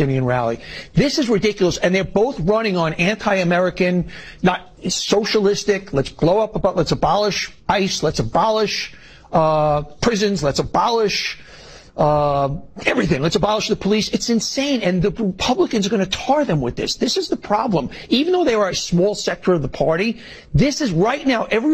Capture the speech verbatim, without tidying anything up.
Palestinian rally. This is ridiculous, and they're both running on anti-American, not socialistic. Let's blow up about. Let's abolish ICE. Let's abolish uh, prisons. Let's abolish uh, everything. Let's abolish the police. It's insane, and the Republicans are going to tar them with this. This is the problem. Even though they are a small sector of the party, this is right now every